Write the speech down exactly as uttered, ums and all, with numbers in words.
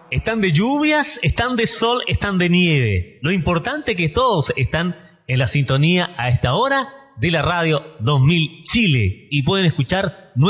Están de lluvias, están de sol, están de nieve. Lo importante es que todos están en la sintonía a esta hora de la radio dos mil Chile y pueden escuchar